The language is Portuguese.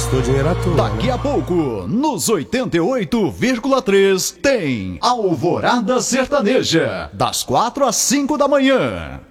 Gastou dinheiro à toa. Daqui a pouco, nos 88,3, tem Alvorada Sertaneja, das 4 às 5 da manhã.